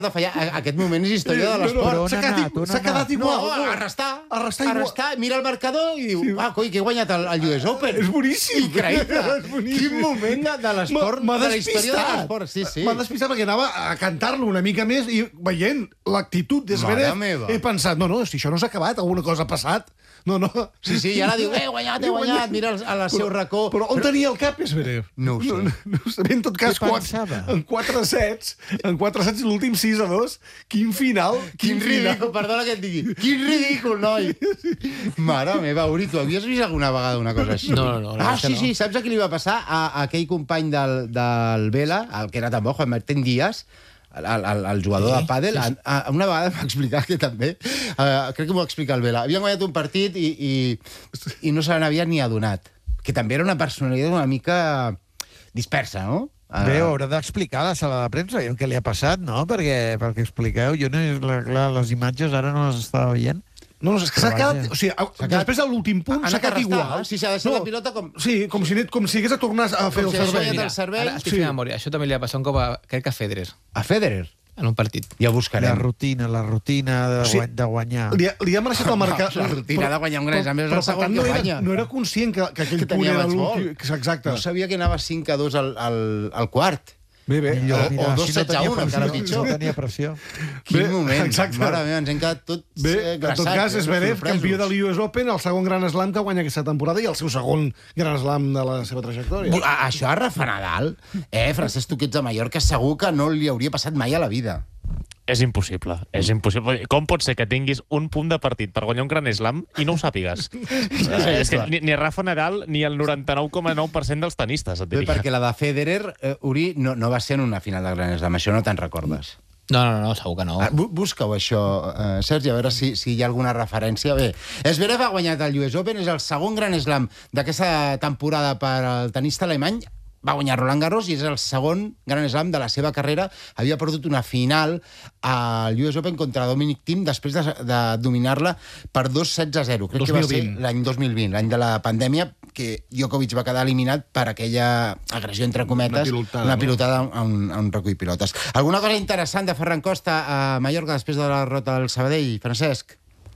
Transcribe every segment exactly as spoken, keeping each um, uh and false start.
de fallar. Aquest moment és història de l'esport. S'ha quedat igual. No, arrestar. Arrestar, mira el marcador i diu, ah, coi, que he guanyat el U S Open. És boníssim. Increïble. Quin moment de l'esport, de la història de l'esport. Sí, sí. M'ha despistat perquè anava a cantar-lo una mica més i veient l'actitud d'Esverev he pensat, no, no, si això no s'ha acabat, alguna cosa ha passat. No, no. Sí, sí, i ara diu, he guanyat, he guanyat, mira al seu racó. Però on tenia el cap, Esverev? No ho sé. No ho sé. En tot cas, en quatre sets, en quatre sets, l'últim sis a dos, quin final. Quin ridícul, perdona que et digui. Quin ridícul, noi. Mare meva, Uri, tu havies vist alguna vegada una cosa així? No, no, no. Ah, sí, sí, saps a qui li va passar? A aquell company del Vela, el que era també Juan Martín Díaz, El, el, el jugador sí, de pàdel, sí, sí. Una vegada em va explicar que també, uh, crec que m'ho va explicar el Vela, havien guanyat un partit i, i, i no se n'havien ni adonat. Que també era una personalitat una mica dispersa, no? Uh... Bé, haurà d'explicar a la sala de premsa què li ha passat, no? Perquè, perquè expliqueu, jo no, clar, les imatges ara no les estava veient. No, no, és que s'ha quedat... O sigui, després de l'últim punt s'ha quedat igual. Sí, s'ha deixat la pilota com... Sí, com si hagués a tornar a fer el servei. Ara estic fent memòria. Això també li va passar un cop a, crec que a Federer. A Federer? En un partit. Ja ho buscarem. La rutina, la rutina de guanyar. Li ha marxat el mercat... La rutina de guanyar un Gran Slam és el segon que guanya. No era conscient que aquell punt era l'últim. Exacte. No sabia que anava cinc a dos al quart. Bé, bé. O dos set a un, encara pitjor. No tenia pressió. Quin moment. Mare meva, ens hem quedat tots glaçats. En tot cas, Esverev, campió de l'U S Open, el segon Gran Slam que guanya aquesta temporada i el seu segon Gran Slam de la seva trajectòria. Això a Rafa Nadal, eh, Francesc, tu que ets de Mallorca, segur que no li hauria passat mai a la vida. És impossible, és impossible. Com pot ser que tinguis un punt de partit per guanyar un Gran Slam i no ho sàpigues? És que ni, ni Rafa Nadal ni el noranta-nou coma nou per cent dels tenistes, et diria. Bé, perquè la de Federer, eh, Uri, no, no va ser en una final de Gran Slam, això no te'n recordes. No, no, no, segur que no. Ah, busca-ho, això, eh, Sergi, a veure si, si hi ha alguna referència. Bé, Esverev ha guanyat el U S Open, és el segon Gran Slam d'aquesta temporada per al tenista alemany. Va guanyar Roland Garros i és el segon Gran Slam de la seva carrera. Havia perdut una final al U S Open contra Dominic Thiem després de, de dominar-la per dos sets a zero. Crec que va ser l'any dos mil vint, l'any de la pandèmia, que Djokovic va quedar eliminat per aquella agressió, entre cometes, una pilotada, una pilotada no? a, un, a un recull pilotes. Alguna cosa interessant de Ferran Costa a Mallorca després de la derrota del Sabadell, Francesc?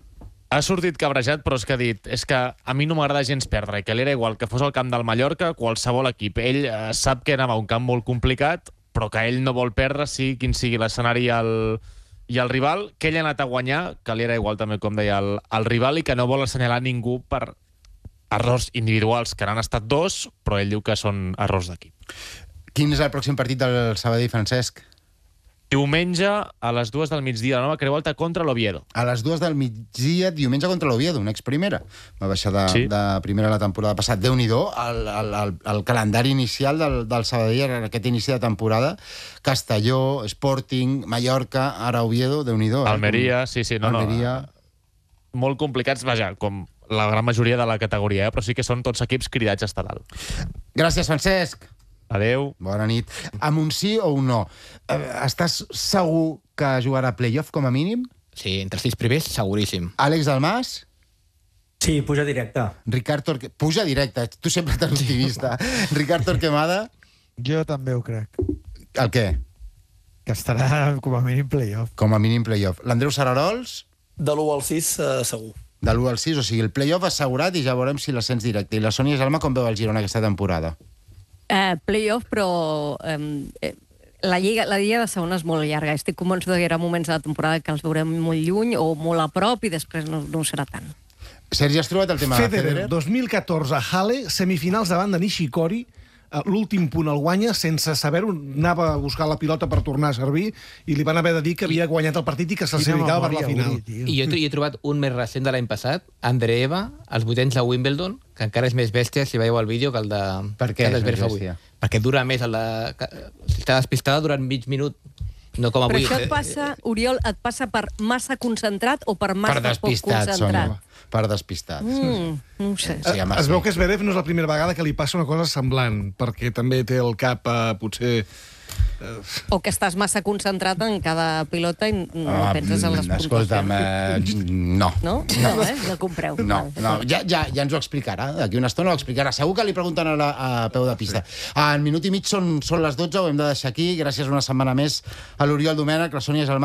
Ha sortit cabrejat, però és que ha dit és que a mi no m'agrada gens perdre, i que l'era igual que fos el camp del Mallorca, qualsevol equip. Ell eh, sap que anava a un camp molt complicat, però que ell no vol perdre, sigui quin sigui l'escenari i, el, i el rival, que ell ha anat a guanyar, que li era igual també, com deia, el, el rival, i que no vol assenyalar ningú per errors individuals, que n'han estat dos, però ell diu que són errors d'equip. Quin és el pròxim partit del Sabadell, Francesc? Diumenge a les dues del migdia, la nova Creu Alta contra l'Oviedo. A les dues del migdia, diumenge contra l'Oviedo, una ex-primera. Va baixar de, sí. de primera la temporada passada. Déu-n'hi-do, el, el, el, el calendari inicial del, del Sabadell en aquest inici de temporada. Castelló, Sporting, Mallorca, ara Oviedo, Déu-n'hi-do. Almeria, eh? sí, sí. No, Almeria. No, molt complicats, vaja, com la gran majoria de la categoria, eh? Però sí que són tots equips cridats a estar dalt. Gràcies, Francesc. Adéu. Bona nit. Amb un sí o un no, estàs segur que jugarà a playoff com a mínim? Sí, entre els sis primers, seguríssim. Àlex Dalmas? Sí, puja directe. Ricard Torque... Puja directe, tu sempre t'has optimista. Ricard Torquemada? Jo també ho crec. El què? Que estarà com a mínim playoff. Com a mínim playoff. L'Andreu Sararols? De l'u al sis, eh, segur. De l'u al sis, o sigui, el playoff assegurat i ja veurem si l'ascens directe. I la Sònia Jalma com veu el Girona aquesta temporada? Uh, playoff, però eh, la, lliga, la lliga de segona és molt llarga. Estic convençuda que hi haurà moments de la temporada que els veurem molt lluny o molt a prop i després no, no ho serà tant. Sergi, has trobat el tema Federer, de Federer? dos mil catorze, Halle, semifinals davant de Nishikori. L'últim punt el guanya sense saber-ho, anava a buscar la pilota per tornar a servir i li van haver de dir que havia guanyat el partit i que se'l certificava per la final. I jo, jo he trobat un més recent de l'any passat, Andreeva, als vuitens de Wimbledon, que encara és més bèstia si veieu el vídeo que el de... Per què és més bèstia? Perquè dura més, el de... està despistada durant mig minut. No com avui. Però això et passa, Oriol, et passa per massa concentrat o per massa per poc concentrat? Sònia, per despistat. Mm, no ho sé. Sí, es veu que Esverev no és la primera vegada que li passa una cosa semblant, perquè també té el cap, eh, potser... O que estàs massa concentrat en cada pilota i no Ah, penses en les escolta'm, puntuacions. eh, no. No? No, eh? No compreu. No, Val. no, ja, ja, ja ens ho explicarà. D'aquí una estona ho explicarà. Segur que li pregunten a, la, a peu de pista. En minut i mig són, són les dotze, ho hem de deixar aquí. Gràcies una setmana més a l'Oriol Domènech, la Sònia Gelmà,